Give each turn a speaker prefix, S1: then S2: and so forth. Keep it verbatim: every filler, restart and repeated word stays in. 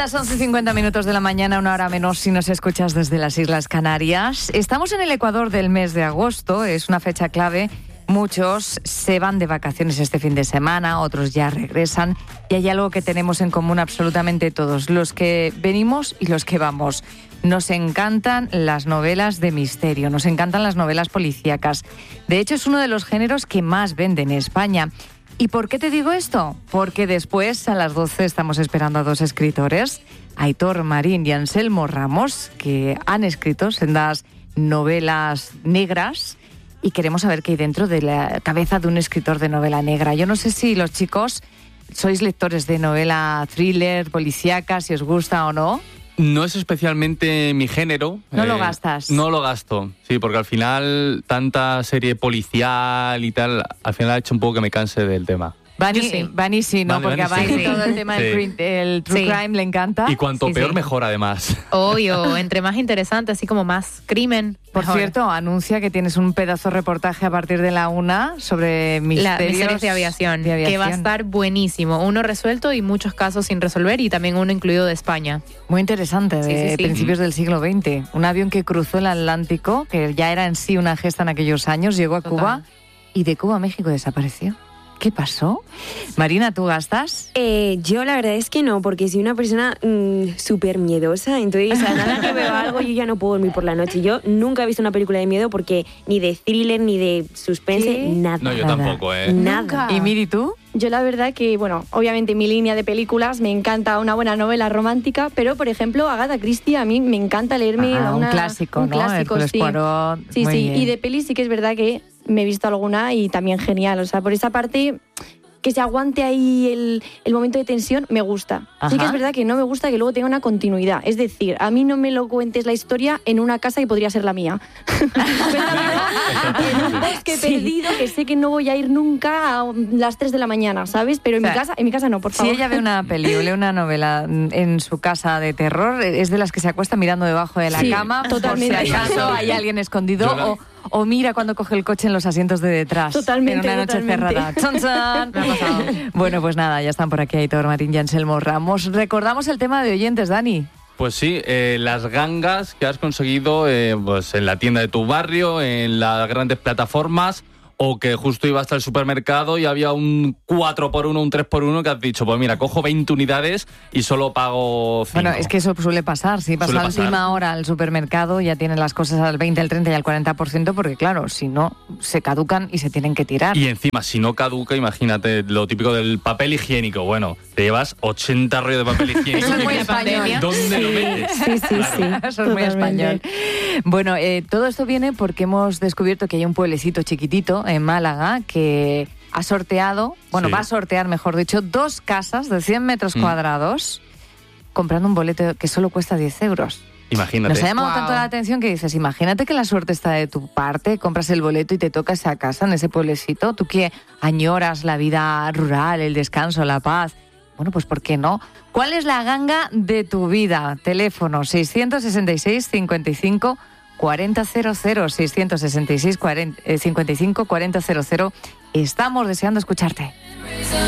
S1: las once y cincuenta minutos de la mañana, una hora menos si nos escuchas desde las Islas Canarias. Estamos en el Ecuador del mes de agosto, es una fecha clave. Muchos se van de vacaciones este fin de semana, otros ya regresan. Y hay algo que tenemos en común absolutamente todos, los que venimos y los que vamos. Nos encantan las novelas de misterio, nos encantan las novelas policíacas. De hecho, es uno de los géneros que más venden en España. ¿Y por qué te digo esto? Porque después, a las doce, estamos esperando a dos escritores, Aitor Marín y Anselmo Ramos, que han escrito sendas novelas negras y queremos saber qué hay dentro de la cabeza de un escritor de novela negra. Yo no sé si los chicos sois lectores de novela thriller, policíaca, si os gusta o no.
S2: No es especialmente mi género.
S1: ¿No
S2: eh,
S1: lo gastas?
S2: No lo gasto, sí, porque al final tanta serie policial y tal, al final ha hecho un poco que me canse del tema.
S1: Vani
S3: sí.
S1: Vani sí, ¿no?
S2: Vale,
S1: porque a
S2: Vani
S1: Vani
S2: sí.
S1: todo el tema del
S2: Sí.
S1: green- el true
S3: Sí.
S1: crime le encanta.
S2: Y cuanto
S3: Sí,
S2: peor,
S3: sí.
S2: mejor además.
S3: Obvio, entre más interesante, así como más crimen.
S1: Por
S3: mejor.
S1: cierto, anuncia que tienes un pedazo de reportaje a partir de la una sobre
S3: La
S1: misterios,
S3: misterios de aviación,
S1: de aviación.
S3: que va a estar buenísimo. Uno resuelto y muchos casos sin resolver, y también uno incluido de España.
S1: Muy interesante,
S3: Sí,
S1: de
S3: sí, sí.
S1: principios del siglo veinte. Un avión que cruzó el Atlántico, que ya era en sí una gesta en aquellos años, llegó a
S3: Total.
S1: Cuba y de Cuba a México desapareció. ¿Qué pasó? Marina, ¿tú gastas?
S4: Eh, yo la verdad es que no, porque soy una persona mmm, súper miedosa, entonces a nada que veo algo yo ya no puedo dormir por la noche. Yo nunca he visto una película de miedo porque ni de thriller ni de suspense,
S1: ¿Qué?
S4: nada.
S2: No, yo
S1: Nada.
S2: tampoco, ¿eh?
S4: Nada.
S1: ¿Y Miri, tú?
S5: Yo la verdad que, bueno, obviamente mi línea de películas me encanta una buena novela romántica, pero por ejemplo Agatha Christie a mí me encanta leerme
S1: Ah,
S5: una,
S1: un clásico,
S5: un
S1: ¿no?
S5: clásico,
S1: Hércules
S5: sí.
S1: Poirot,
S5: Sí,
S1: muy
S5: sí,
S1: bien.
S5: y de pelis sí que es verdad que me he visto alguna y también genial, o sea, por esa parte que se aguante ahí el, el momento de tensión me gusta.
S1: Ajá.
S5: Sí que es verdad que no me gusta que luego tenga una continuidad, es decir, a mí no me lo cuentes la historia en una casa que podría ser la mía. En un bosque
S1: Sí.
S5: perdido que sé que no voy a ir nunca a las tres de la mañana, ¿sabes? Pero en
S1: O sea,
S5: mi casa, en mi casa no, por
S1: Si
S5: favor.
S1: ella ve una peli o lee una novela en su casa de terror, es de las que se acuesta mirando debajo de la
S5: Sí,
S1: cama,
S5: totalmente.
S1: por si acaso hay alguien escondido,
S2: Yo la-
S1: o, o mira cuando coge el coche en los asientos de detrás.
S5: Totalmente,
S1: En una noche
S5: totalmente.
S1: cerrada. ¡Chon, chon!
S3: Me ha pasado.
S1: Bueno, pues nada, ya están por aquí Aitor Marín y Anselmo Ramos. Recordamos el tema de oyentes, Dani.
S2: Pues sí, eh, las gangas que has conseguido eh, pues en la tienda de tu barrio, en las grandes plataformas, o que justo ibas al supermercado y había un cuatro por uno, un tres por uno que has dicho, pues mira, cojo veinte unidades y solo pago cinco.
S1: Bueno, es que eso suele pasar. Si vas
S2: Suele
S1: a la
S2: pasar.
S1: última hora al supermercado, ya tienen las cosas al veinte, al treinta y al cuarenta por ciento, porque claro, si no, se caducan y se tienen que tirar.
S2: Y encima, si no caduca, imagínate lo típico del papel higiénico. Bueno, te llevas ochenta rollos de papel higiénico.
S1: Eso es muy
S3: La pandemia.
S2: ¿Dónde lo metes?
S1: Sí, sí, sí. Eso es muy español.
S5: Totalmente.
S1: Bueno, eh, todo esto viene porque hemos descubierto que hay un pueblecito chiquitito en Málaga que ha sorteado, bueno,
S2: Sí.
S1: va a sortear, mejor dicho, dos casas de cien metros
S2: Mm.
S1: cuadrados comprando un boleto que solo cuesta diez euros.
S2: Imagínate.
S1: Nos ha llamado
S3: Wow.
S1: tanto la atención que dices, imagínate que la suerte está de tu parte, compras el boleto y te toca esa casa en ese pueblecito, tú que añoras la vida rural, el descanso, la paz. Bueno, pues ¿por qué no? ¿Cuál es la ganga de tu vida? Teléfono seiscientos sesenta y seis, cincuenta y cinco, cuarenta cero cero, seiscientos sesenta y seis, cincuenta y cinco, cuarenta cero cero. Estamos deseando escucharte.